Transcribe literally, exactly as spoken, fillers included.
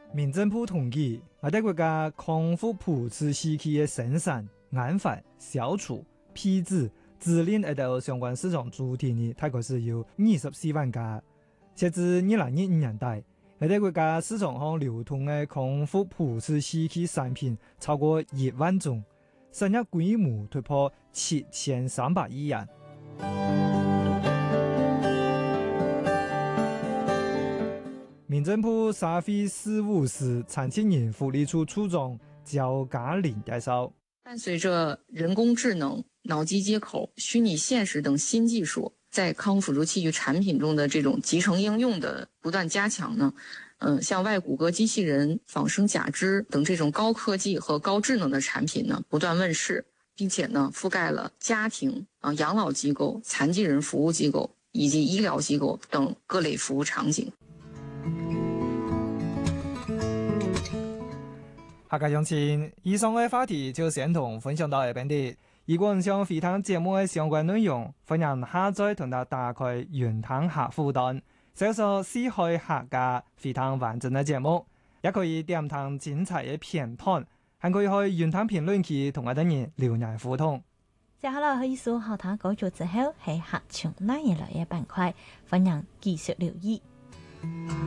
民政部統計，我哋國家康復普次時期嘅生產、研發、消除、批次、指令一到相關市場主體呢，大概是有二十四萬家。截至二零二五年代，我哋國家市場上流通嘅康復普次時期產品超過一萬種，產業規模突破七千三百億元。民政部社會事務司產業人福利處處長焦嘉玲介紹， 伴隨着人工智能、腦機接口、虛擬現實等新技術在康復輔助器具產品中的這種集成應用的不斷加強呢，嗯、呃，像外骨骼機器人、仿生假肢等這種高科技和高智能的產品呢不斷問世，並且呢覆蓋了家庭、啊養老機構、殘疾人服務機構以及醫療機構等各類服務場景。 下個星期以上嘅話題就先同分享到呢邊啲。如果想回聽節目嘅相關內容，歡迎下載同埋打開雲聽客戶端，搜索四海客家回聽完整嘅節目，也可以點聽精彩嘅片段，還可以去雲聽評論區同我哋人留言互動。 接下來可以數後台改造之後係客場拉嘢來嘅板塊，歡迎繼續留意。